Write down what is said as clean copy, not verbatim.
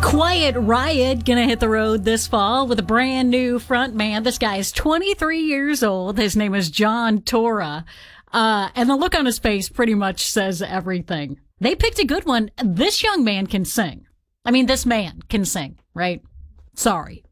Quiet Riot gonna hit the road this fall with a brand new frontman. This guy is 23 years old. His name is John Tora. And the look on his face pretty much says everything. They picked a good one. This young man can sing. I mean, this man can sing, right? Sorry.